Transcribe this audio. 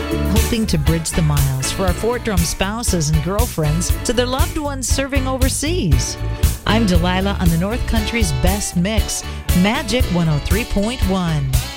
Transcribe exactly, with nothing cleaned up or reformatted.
hoping to bridge the miles for our Fort Drum spouses and girlfriends to their loved ones serving overseas. I'm Delilah on the North Country's best mix, Magic one oh three point one.